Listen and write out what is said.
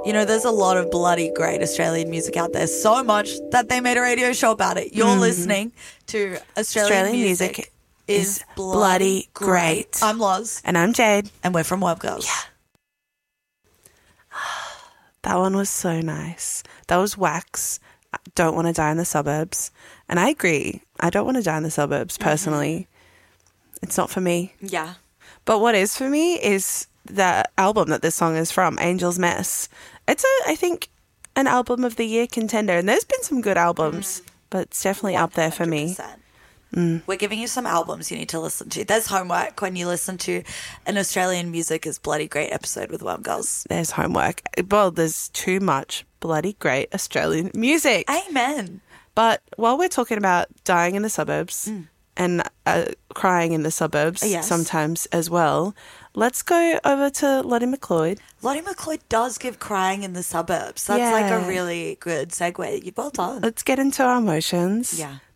You know, there's a lot of bloody great Australian music out there. So much that they made a radio show about it. You're listening to Australian music is bloody great. I'm Loz. And I'm Jade. And we're from Web Girls. Yeah. That one was so nice. That was Wax. I don't want to die in the suburbs. And I agree. I don't want to die in the suburbs, personally. It's not for me. Yeah. But what is for me is the album that this song is from, Angel's Mess. It's, I think, an album of the year contender. And there's been some good albums, but it's definitely up there for me. We're giving you some albums you need to listen to. There's homework when you listen to an Australian Music is Bloody Great episode with Web Girls. There's homework. Well, there's too much bloody great Australian music. Amen. But while we're talking about dying in the suburbs and crying in the suburbs sometimes as well, let's go over to Lottie McLeod. Lottie McLeod does give crying in the suburbs. That's like a really good segue. Well done. Let's get into our emotions. Yeah.